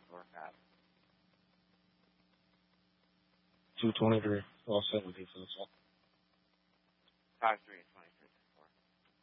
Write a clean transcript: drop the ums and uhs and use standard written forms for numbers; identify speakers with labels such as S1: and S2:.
S1: Or half.
S2: 223. All set with defense.
S1: 5'3" and 23.